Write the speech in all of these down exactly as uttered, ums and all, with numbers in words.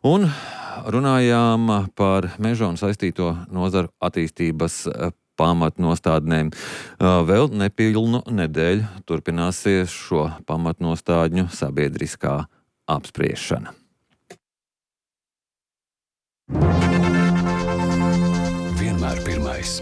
Un runājām par meža un saistīto nozaru attīstības pamatnostādnēm. Vēl nepilnu nedēļu turpināsies šo pamatnostādņu sabiedriskā apspriešana. Vienmēr pirmais.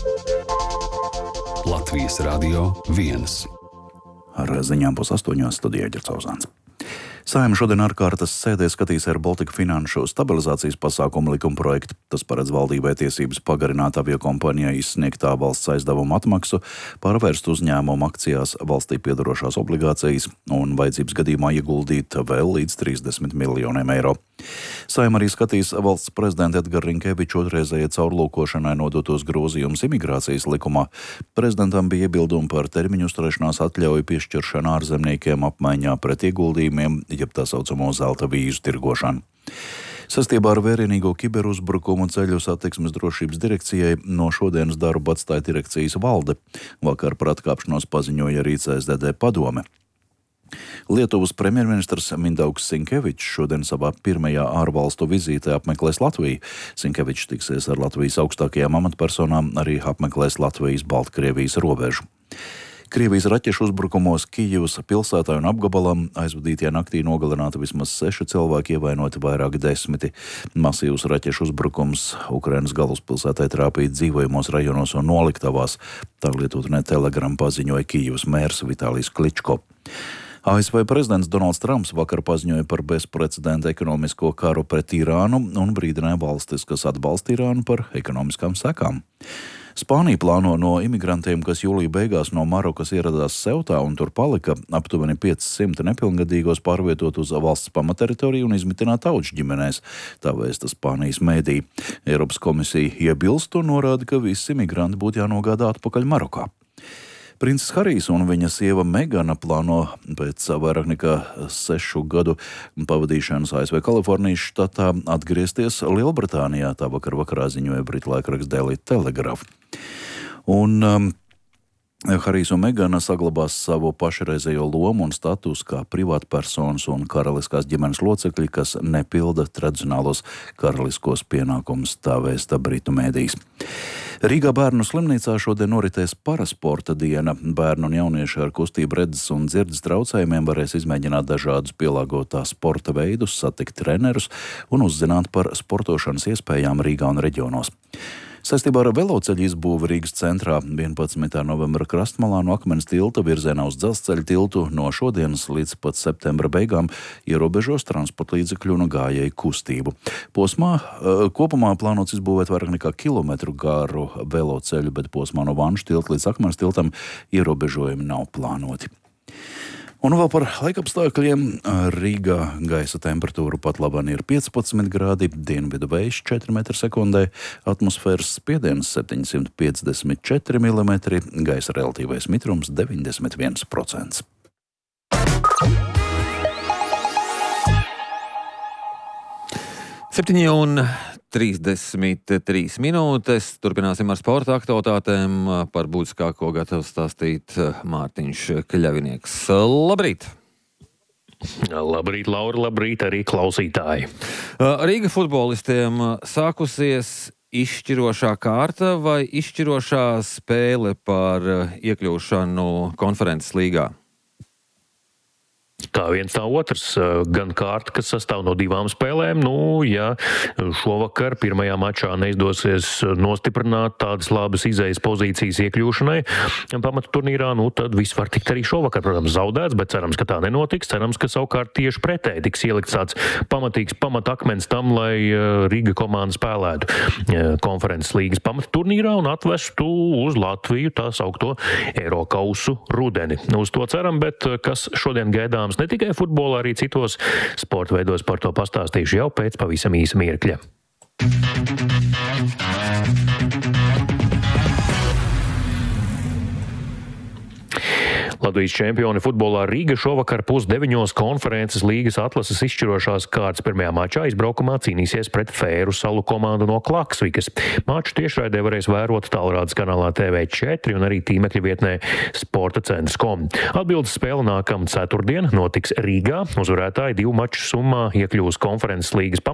Latvijas Radio viens. Ar ziņām pusastoņos studijā Ģercauzāns. Saeima šodien ārkārtas sēdē skatīs Air Baltica finanšu stabilizācijas pasākumu likumprojektu. Tas paredz valdībai tiesības pagarināt aviokompanijai izsniegtā valsts aizdevuma atmaksu, pārvērst uzņēmumu akcijās valstī piedarošās obligācijas un vajadzības gadījumā ieguldīt vēl līdz trīsdesmit miljoniem eiro. Saeima arī skatīs valsts prezidenta Edgara Rinkeviča otrreizējai caurlūkošanai nodotos grozījumus imigrācijas likumā. Prezidentam bija iebildumi par termiņu uzturēšanās atļauju piešķiršanu ārzemniekiem apmaiņā pret ieguldījumiem, jeb tā saucamo zelta vīzu tirgošanu. Sastībā ar vērienīgo kiberuzbrukumu ceļu satiksmes drošības direkcijai no šodienas darbu atstāja direkcijas valde. Vakar par atkāpšanos paziņoja arī C S D D padome. Lietuvas premjerministrs Mindaugs Sinkevičs šodien savā pirmajā ārvalstu vizītē apmeklēs Latviju. Sinkevičs tiksies ar Latvijas augstākajām amatpersonām, arī apmeklēs Latvijas-Baltkrievijas robežu. Krievijas raķešu uzbrukumos Kijivas pilsētā un apgabalam aizvadītajā naktī nogalināti vismaz seši cilvēki, ievainoti vairāki desmiti. Masīvs raķešu uzbrukums Ukrainas galvaspilsētai trāpīja dzīvojamos rajonos un noliktavās. Tā lietotnē Telegram paziņoja Kijivas mērs Vitālijs Kličko. A S V prezidents Donalds Trumps vakar paziņoja par bezprecedenta ekonomisko karu pret Irānu un brīdināja valstis, kas atbalsta Irānu, par ekonomiskām sekām. Spānija plāno no imigrantiem, kas jūlija beigās no Marokas ieradās Seutā un tur palika, aptuveni piecsimt nepilngadīgos pārvietot uz valsts pamateritoriju un izmitināt auģu ģimenēs, tā vēsta Spānijas mēdī. Eiropas komisija iebilst un norāda, ka visi imigranti būtu jānogādā atpakaļ Marokā. Princis Harijs un viņa sieva Megana plāno pēc vairāk nekā sešu gadu pavadīšanas A S V Kalifornijas štatā atgriezties Lielbritānijā, tā vakar vakarā ziņoja britu laikraksts Daily Telegraph. Un um, Harijs un Megana saglabās savu pašreizējo lomu un status kā privātpersonas un karaliskās ģimenes locekļi, kas nepilda tradicionālos karaliskos pienākumus, tā vēsta britu mēdīs. Rīgā bērnu slimnīcā šodien noritēs parasporta diena. Bērnu un jaunieši ar kustību redzes un dzirdes traucējumiem varēs izmēģināt dažādus pielāgotā sporta veidus, satikt trenerus un uzzināt par sportošanas iespējām Rīgā un reģionos. Saistībā ar veloceļu izbūvi Rīgas centrā vienpadsmitā novembra krastmalā no Akmens tilta virzienā uz Dzelzceļa tiltu no šodienas līdz pat septembra beigām ierobežos transporta līdzekļu un gājēju kustību. Posmā kopumā plānots izbūvēt vairāk nekā kilometru garu veloceļu, bet posmā no Vanšu tilta līdz Akmens tiltam ierobežojumi nav plānoti. Un vēl par laikapstākļiem. Rīgā gaisa temperatūra pat labāk ir piecpadsmit grādi, dienvidu vējš četri metri sekundē, atmosfēras spiediens septiņsimt piecdesmit četri milimetri, gaisa relatīvais mitrums deviņdesmit viens procents. Septiņi un trīsdesmit trīs minūtes. Turpināsim ar sporta aktualitātēm. Par būtiskāko gatavs stāstīt Mārtiņš Kļavinieks. Labrīt! Labrīt, Laura, labrīt arī klausītāji. Rīga futbolistiem sākusies izšķirošā kārta vai izšķirošā spēle par iekļūšanu konferences līgā? Kā viens tā otrs, gan kārta, kas sastāv no divām spēlēm. Nu, ja šovakar pirmajā mačā neizdosies nostiprināt tādas labas izējas pozīcijas iekļūšanai pamata turnīrā, nu, tad viss var tikt arī šovakar, protams, zaudēts, bet cerams, ka tā nenotiks. Cerams, ka savukārt tieši pretēji tiks ielikts tāds pamatīgs pamatakmens tam, lai Riga komanda spēlētu konferences līgas pamata turnīrā un atvestu uz Latviju tā saukto Eirokausu rudeni. Uz to ceram, bet kas šodien gaidām ne tikai futbolā, arī citos sporta veidos, par to pastāstīšu jau pēc pavisam īsa mirkļa. Latvijas čempioni futbolā Rīga šovakar pusdeviņos konferences līgas atlases izšķirošās kārtas pirmajā mačā izbraukumā cīnīsies pret Fēru salu komandu no Klaksvikas. Maču tiešraidē varēs vērot tālrādes kanālā T V četri un arī tīmekļa vietnē sporta centrs punkt com. Atbildes spēle nākamā ceturtdien notiks Rīgā. Uzvarētāji divu maču summā iekļūs konferences līgas